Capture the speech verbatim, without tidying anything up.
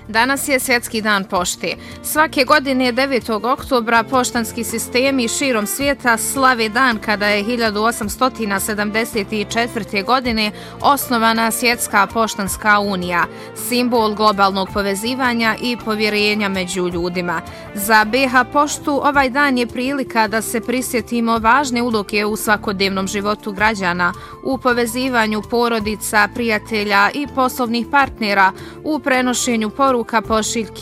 Danas je Svjetski dan pošte. Svake godine devetog oktobra poštanski sistemi širom svijeta slave dan kada je hiljadu osamsto sedamdeset četvrte. godine osnovana Svjetska poštanska unija, simbol globalnog povezivanja i povjerenja među ljudima. Za be ha poštu ovaj dan je prilika da se prisjetimo važne uloge u svakodnevnom životu građana, u povezivanju porodica, prijatelja i poslovnih partnera, u prenošenju poruka, pošiljki